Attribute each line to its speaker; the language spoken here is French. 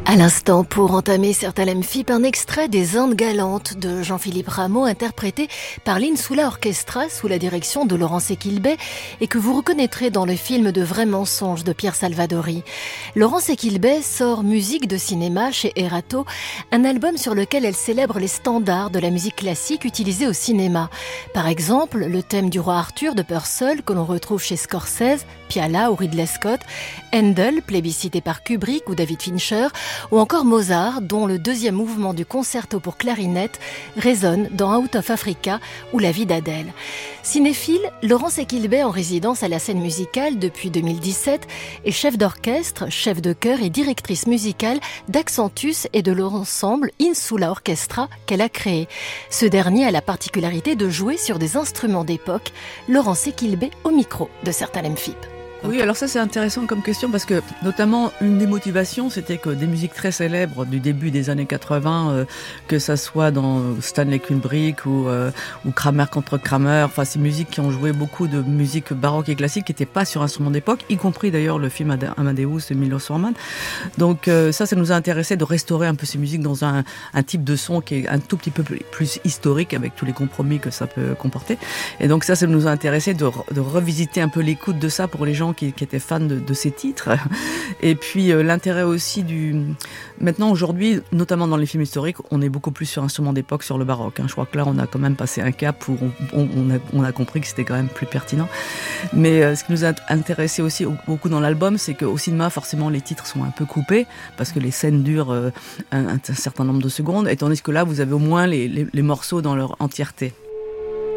Speaker 1: À l'instant, pour entamer Certains FIP, un extrait des Indes galantes de Jean-Philippe Rameau, interprété par l'Insula Orchestra sous la direction de Laurence Equilbet et que vous reconnaîtrez dans le film de Vrais mensonges de Pierre Salvadori. Laurence Equilbet sort Musique de cinéma chez Erato, un album sur lequel elle célèbre les standards de la musique classique utilisée au cinéma. Par exemple, le thème du roi Arthur de Purcell que l'on retrouve chez Scorsese, Piala ou Ridley Scott, Handel, plébiscité par Kubrick ou David Fincher, ou encore Mozart, dont le deuxième mouvement du concerto pour clarinette résonne dans Out of Africa ou La vie d'Adèle. Cinéphile, Laurence Equilbet, en résidence à la scène musicale depuis 2017, est chef d'orchestre, chef de chœur et directrice musicale d'Accentus et de l'ensemble Insula Orchestra qu'elle a créé. Ce dernier a la particularité de jouer sur des instruments d'époque. Laurence Equilbet au micro de Certains FIP.
Speaker 2: Oui, alors ça c'est intéressant comme question parce que notamment une des motivations c'était que des musiques très célèbres du début des années 80, que ça soit dans Stanley Kubrick ou Kramer contre Kramer, enfin ces musiques qui ont joué beaucoup de musique baroque et classique qui n'étaient pas sur instruments d'époque, y compris d'ailleurs le film Amadeus de Milos Forman. Donc ça nous a intéressé de restaurer un peu ces musiques dans un type de son qui est un tout petit peu plus historique avec tous les compromis que ça peut comporter. Et donc ça nous a intéressé de revisiter un peu l'écoute de ça pour les gens qui étaient fans de ces titres. Et puis l'intérêt aussi maintenant aujourd'hui, notamment dans les films historiques, on est beaucoup plus sur instruments d'époque, sur le baroque. Je crois que là on a quand même passé un cap où on a compris que c'était quand même plus pertinent. Mais ce qui nous a intéressé aussi beaucoup dans l'album, c'est qu'au cinéma forcément les titres sont un peu coupés parce que les scènes durent un certain nombre de secondes, et tandis que là vous avez au moins les morceaux dans leur entièreté.